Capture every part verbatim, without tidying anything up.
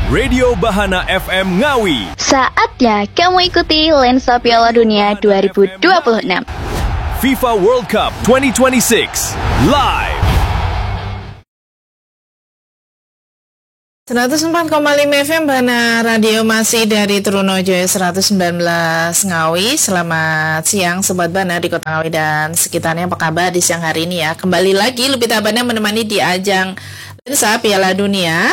Radio Bahana F M Ngawi. Saatnya kamu ikuti lensa Piala Dunia dua ribu dua puluh enam. FIFA World Cup dua ribu dua puluh enam live. seratus empat koma lima F M Bahana Radio masih dari Trunojoyo seratus sembilan belas Ngawi. Selamat siang Sobat Bahana di Kota Ngawi dan sekitarnya. Apa kabar di siang hari ini ya? Kembali lagi Lupita Bahana menemani di ajang lensa Piala Dunia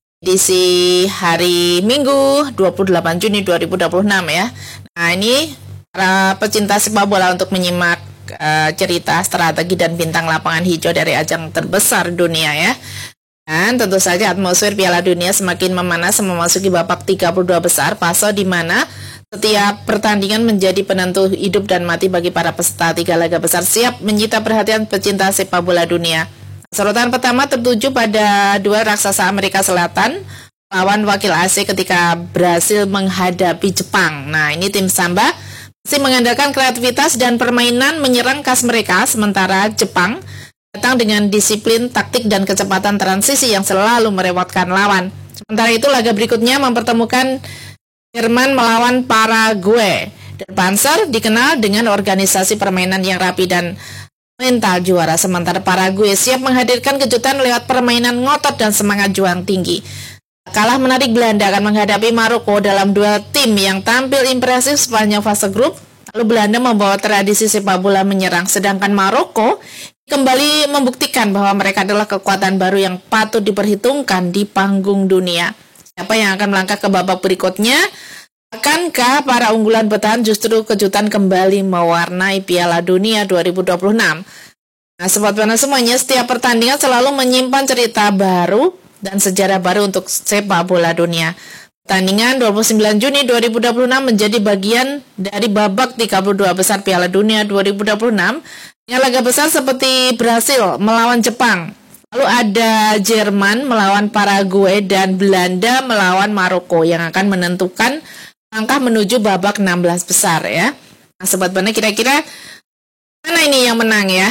edisi hari Minggu dua puluh delapan Juni dua ribu dua puluh enam ya. Nah ini para pecinta sepak bola untuk menyimak uh, cerita, strategi dan bintang lapangan hijau dari ajang terbesar dunia ya. Dan tentu saja atmosfer Piala Dunia semakin memanas memasuki babak tiga puluh dua besar, fase di mana setiap pertandingan menjadi penentu hidup dan mati bagi para peserta tiga laga besar siap menyita perhatian pecinta sepak bola dunia. Sorotan pertama tertuju pada dua raksasa Amerika Selatan lawan wakil A S ketika berhasil menghadapi Jepang. Nah, ini tim Samba masih mengandalkan kreativitas dan permainan menyerang khas mereka, sementara Jepang datang dengan disiplin, taktik, dan kecepatan transisi yang selalu merewotkan lawan. Sementara itu, laga berikutnya mempertemukan Jerman melawan Paraguay. Dan Panzer dikenal dengan organisasi permainan yang rapi dan mental juara, sementara Paraguay siap menghadirkan kejutan lewat permainan ngotot dan semangat juang tinggi. Kalah menarik, Belanda akan menghadapi Maroko dalam dua tim yang tampil impresif sepanjang fase grup. Lalu Belanda membawa tradisi sepak bola menyerang, sedangkan Maroko kembali membuktikan bahwa mereka adalah kekuatan baru yang patut diperhitungkan di panggung dunia. Siapa yang akan melangkah ke babak berikutnya? Akankah para unggulan bertahan justru kejutan kembali mewarnai Piala Dunia dua ribu dua puluh enam? Nah, Sobat Bahana semuanya, setiap pertandingan selalu menyimpan cerita baru dan sejarah baru untuk sepak bola dunia. Pertandingan dua puluh sembilan Juni dua ribu dua puluh enam menjadi bagian dari babak tiga puluh dua besar Piala Dunia dua ribu dua puluh enam. Yang laga besar seperti Brasil melawan Jepang, lalu ada Jerman melawan Paraguay dan Belanda melawan Maroko yang akan menentukan langkah menuju babak enam belas besar ya. Nah, Sobat Bahana, kira-kira mana ini yang menang ya?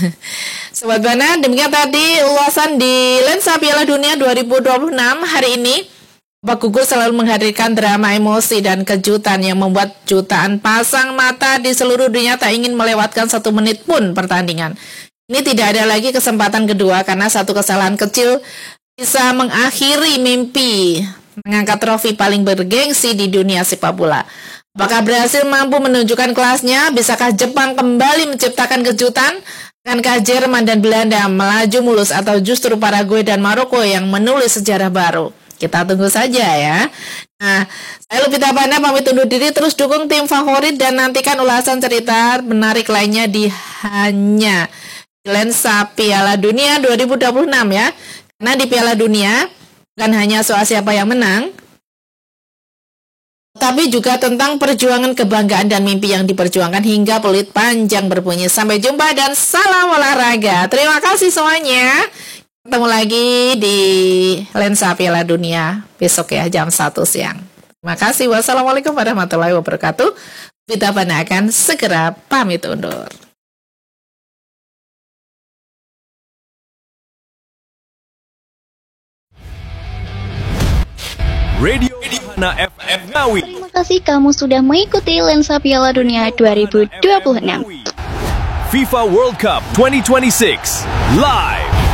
Sobat Bahana, demikian tadi ulasan di lensa Piala Dunia dua ribu dua puluh enam hari ini. Babak gugur selalu menghadirkan drama, emosi, dan kejutan yang membuat jutaan pasang mata di seluruh dunia tak ingin melewatkan satu menit pun pertandingan. Ini tidak ada lagi kesempatan kedua karena satu kesalahan kecil bisa mengakhiri mimpi mengangkat trofi paling bergengsi di dunia sepak bola. Apakah Brasil mampu menunjukkan kelasnya? Bisakah Jepang kembali menciptakan kejutan? Akankah Jerman dan Belanda melaju mulus atau justru Paraguay dan Maroko yang menulis sejarah baru? Kita tunggu saja ya. Nah, saya Lupita Bahana pamit undur diri, terus dukung tim favorit dan nantikan ulasan cerita menarik lainnya di hanya lensa Piala Dunia dua ribu dua puluh enam ya. Karena di Piala Dunia bukan hanya soal siapa yang menang, tapi juga tentang perjuangan, kebanggaan, dan mimpi yang diperjuangkan hingga peluit panjang berbunyi. Sampai jumpa dan salam olahraga. Terima kasih semuanya. Ketemu lagi di lensa Piala Dunia besok ya jam satu siang. Terima kasih. Wassalamualaikum warahmatullahi wabarakatuh. Lupita Bahana akan segera pamit undur. Radio Bahana F M Ngawi. Terima kasih kamu sudah mengikuti lensa Piala Dunia dua ribu dua puluh enam. FIFA World Cup dua ribu dua puluh enam live.